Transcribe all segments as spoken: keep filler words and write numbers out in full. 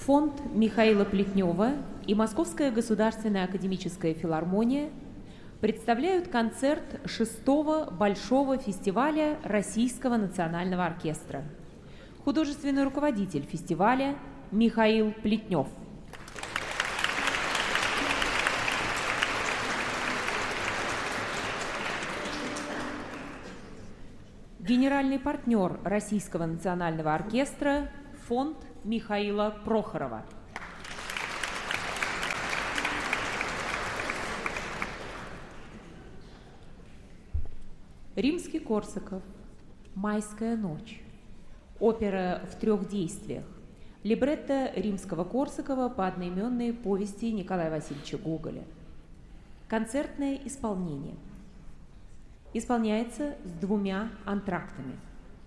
Фонд Михаила Плетнева и Московская государственная академическая филармония представляют концерт шестого Большого фестиваля Российского национального оркестра. Художественный руководитель фестиваля Михаил Плетнев. Генеральный партнер Российского национального оркестра фонд Михаила Прохорова. Римский-Корсаков. Майская ночь. Опера в трех действиях. Либретто Римского-Корсакова по одноименной повести Николая Васильевича Гоголя. Концертное исполнение. Исполняется с двумя антрактами.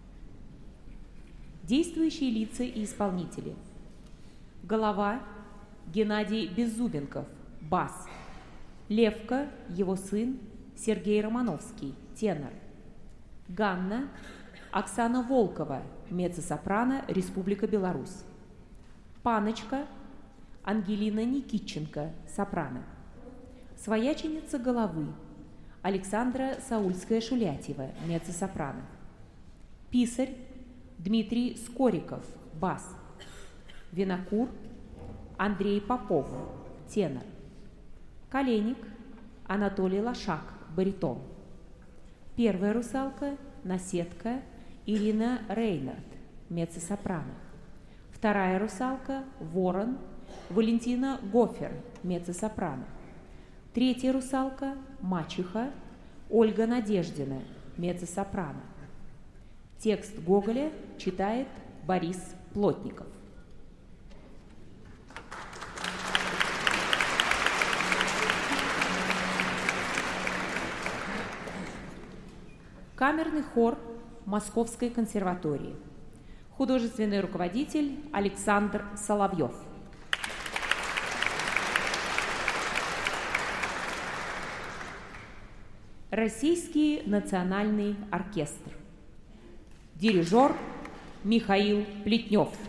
Действующие лица и исполнители. Голова Геннадий Беззубенков, бас. Левка, его сын Сергей Романовский, тенор. Ганна Оксана Волкова, меццо-сопрано, Республика Беларусь. Паночка Ангелина Никитченко, сопрано. Свояченица головы Александра Саульская-Шулятьева, меццо-сопрано. Писарь Дмитрий Скориков, бас. Винокур Андрей Попов, тенор. Коленник Анатолий Лошак, баритон. Первая русалка, наседка Ирина Рейнард, меццо-сопрано. Вторая русалка, ворон Валентина Гофер, меццо-сопрано. Третья русалка, мачеха Ольга Надеждина, меццо-сопрано. Текст Гоголя читает Борис Плотников. Камерный хор Московской консерватории. Художественный руководитель Александр Соловьев. Российский национальный оркестр. Дирижер Михаил Плетнев.